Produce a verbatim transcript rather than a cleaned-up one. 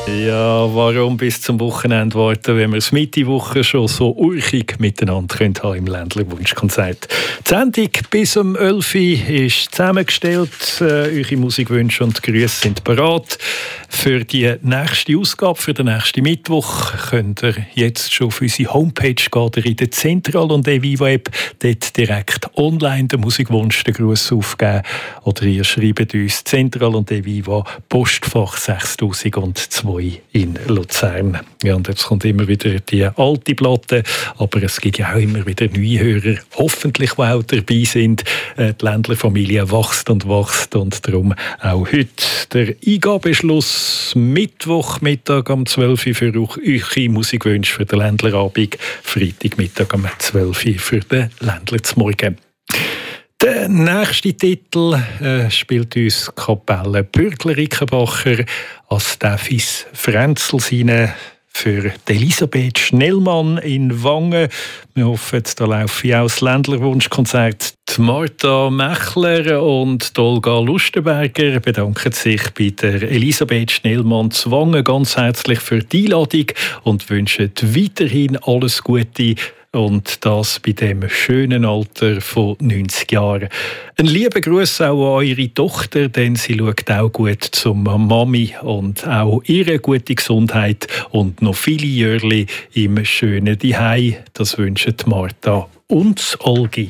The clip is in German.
Ja, warum bis zum Wochenende warten, wenn wir es Mitte Woche schon so urchig miteinander können haben im Ländler Wunschkonzert? Die Sendung bis um elf Uhr ist zusammengestellt. Äh, eure Musikwünsche und Grüße sind bereit. Für die nächste Ausgabe, für den nächsten Mittwoch, könnt ihr jetzt schon auf unsere Homepage gehen, in der Zentral- und Evivo-App, dort direkt online den Musikwunsch, den Gruß aufgeben. Oder ihr schreibt uns Zentral- und Evivo, Postfach sechstausendzwei in Luzern. Ja, und jetzt kommt immer wieder die alte Platte, aber es gibt ja auch immer wieder neue Hörer, hoffentlich, die auch dabei sind. Die Ländlerfamilie wächst und wächst und darum auch heute der Eingabeschluss Mittwochmittag um zwölf Uhr für eure Musikwünsche für den Ländlerabend, Freitagmittag um zwölf Uhr für den Ländler zum Morgen. Der nächste Titel äh, spielt uns die Kapelle Bürgler-Rickenbacher als Davis Frenzel seine für Elisabeth Schnellmann in Wangen. Wir hoffen, da laufen auch das Ländlerwunschkonzert. Die Martha Mechler und die Olga Lustenberger bedanken sich bei der Elisabeth Schnellmann zu Wangen ganz herzlich für die Einladung und wünschen weiterhin alles Gute. Und das bei dem schönen Alter von neunzig Jahren. Ein lieber Gruß auch an eure Tochter, denn sie schaut auch gut zum Mami und auch ihre gute Gesundheit und noch viele Jahre im schönen Zuhause. Das wünschen Martha und Olgi.